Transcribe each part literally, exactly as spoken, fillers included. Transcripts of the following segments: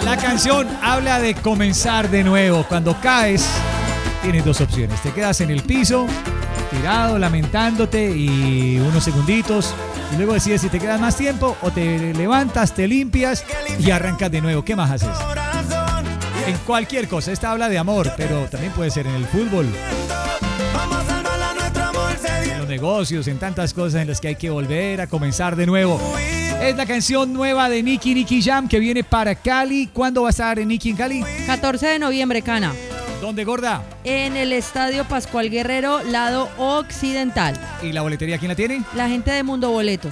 La canción habla de comenzar de nuevo. Cuando caes, tienes dos opciones. Te quedas en el piso, tirado, lamentándote y unos segunditos. Y luego decides si te quedas más tiempo o te levantas, te limpias y arrancas de nuevo. ¿Qué más haces? En cualquier cosa. Esta habla de amor, pero también puede ser en el fútbol, en los negocios, en tantas cosas en las que hay que volver a comenzar de nuevo. Es la canción nueva de Nicky, Nicky Jam, que viene para Cali. ¿Cuándo va a estar en Nicky en Cali? catorce de noviembre, Cana. ¿Dónde, gorda? En el Estadio Pascual Guerrero, lado occidental. ¿Y la boletería quién la tiene? La gente de Mundo Boletos.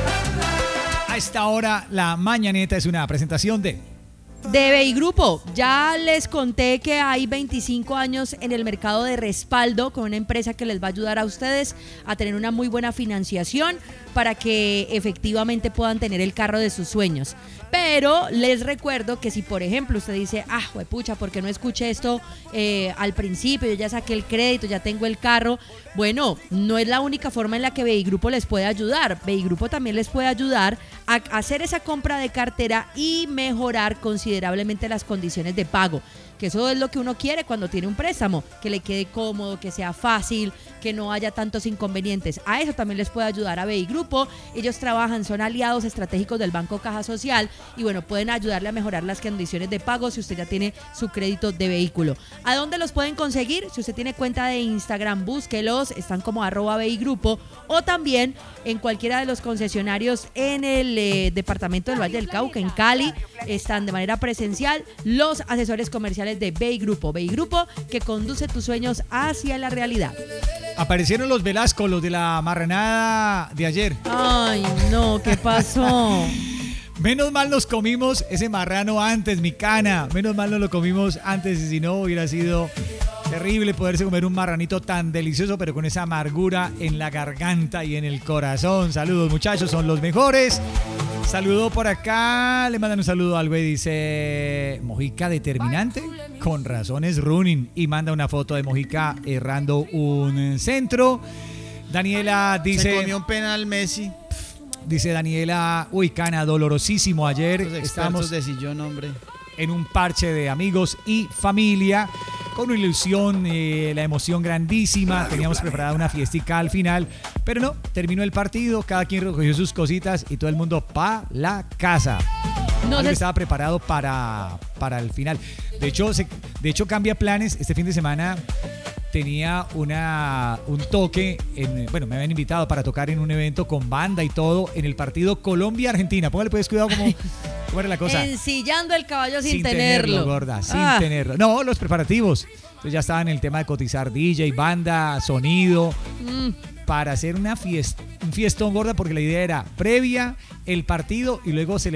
A esta hora, la mañaneta es una presentación de... De Bei Grupo. Ya les conté que hay veinticinco años en el mercado de respaldo con una empresa que les va a ayudar a ustedes a tener una muy buena financiación para que efectivamente puedan tener el carro de sus sueños. Pero les recuerdo que si, por ejemplo, usted dice, ah, huepucha, ¿por qué no escuché esto eh, al principio? Yo ya saqué el crédito, ya tengo el carro. Bueno, no es la única forma en la que Bei Grupo les puede ayudar. Bei Grupo también les puede ayudar a hacer esa compra de cartera y mejorar considerablemente las condiciones de pago. Que eso es lo que uno quiere cuando tiene un préstamo, que le quede cómodo, que sea fácil, que no haya tantos inconvenientes. A eso también les puede ayudar a Bei Grupo. Ellos trabajan, son aliados estratégicos del Banco Caja Social y bueno, pueden ayudarle a mejorar las condiciones de pago si usted ya tiene su crédito de vehículo. ¿A dónde los pueden conseguir? Si usted tiene cuenta de Instagram, búsquelos, están como arroba Bei Grupo, o también en cualquiera de los concesionarios en el eh, departamento del Valle del Cauca, en Cali, están de manera presencial los asesores comerciales de Bei Grupo. Bei Grupo, que conduce tus sueños hacia la realidad. Aparecieron los Velasco, los de la marranada de ayer. Ay, no, ¿qué pasó? Menos mal nos comimos ese marrano antes, mi cana. Menos mal nos lo comimos antes, y si no hubiera sido terrible poderse comer un marranito tan delicioso, pero con esa amargura en la garganta y en el corazón. Saludos, muchachos, son los mejores. Saludó por acá, le mandan un saludo al güey, dice Mojica determinante, con razones running, y manda una foto de Mojica errando un centro. Daniela dice... Se comió un penal Messi. Dice Daniela, uy, cana, dolorosísimo ayer. Estamos de sillón, hombre. En un parche de amigos y familia, con una ilusión, eh, la emoción grandísima. Teníamos preparada una fiestica al final, pero no, terminó el partido, cada quien recogió sus cositas y todo el mundo pa' la casa. No Algo se... estaba preparado para, para el final. De hecho, se, de hecho, cambia planes. Este fin de semana tenía una, un toque, en, bueno, me habían invitado para tocar en un evento con banda y todo, en el partido Colombia-Argentina. Póngale pues cuidado cómo, cómo era la cosa. Ensillando el caballo sin, sin tenerlo. tenerlo, gorda, sin ah. tenerlo. No, los preparativos. Entonces ya estaban en el tema de cotizar D J, banda, sonido, mm. para hacer una fiesta, un fiestón, gorda, porque la idea era previa, el partido y luego se le